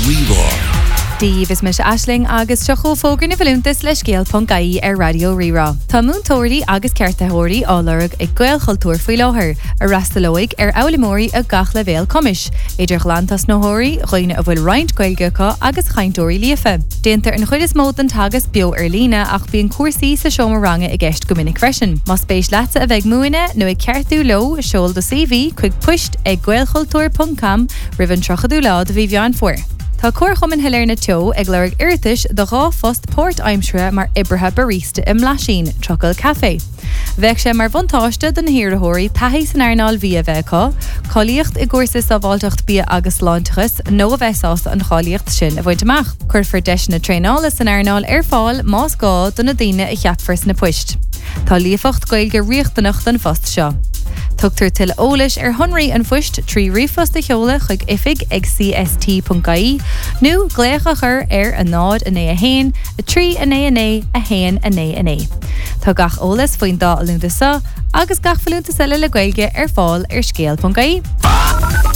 Ríomhaire. Díomh is mis Aisling agus tuchó fógur na bhliúntas le scéal.caí ar Radio Rirá. Tá múntóirí agus ceartaitheoirí álarg ag Gael Chultúr faoi láthair a rastalóig ar Aulimóirí a gach le bhéal cumis. Idir glantas nóthirí roiine a bhfuil roint gailgecha agus chaintóirí líofa. Déantar an chuid is mód an tagas bio ar lína ach bíon cuasaí sa seomaranga i gceist go minic freisin. Mas spéis leatsa a bheith múine nó ag ceartú lo seol do CV chuig puist ag gaelchultúr.com rivan trochadú lá de bhí bhean fuair. Tá cuarchum an hilarna teo ag leirg irtis do rá fost Port Aimsre mar ibrethe barista im Lashin, Trocail Café. Bheith sé mar bhantáiste den hiarthóirí taithí san airnáil bhí a bheitá, choíocht i gcuirsa sa bháilteacht bí agus láintachas nó a bheitás an choíocht sin a bhaid amach. Cuir deis na tréála san airnáil ar fáil más gá don na daine i cheatfars na puist. Tá líofacht gailge riochtanach den fost seo. Tugtar til ólis ar honraí an fuist trí rifost a cheola chuig ifig ag cst.caí nó glécha chur ar a nád in é a hain, a trí in é a hain in é. Tá gach ólas faoin dá a lúnta sa agus gach falúnta sela le gailge ar fáil ar scéal.caí.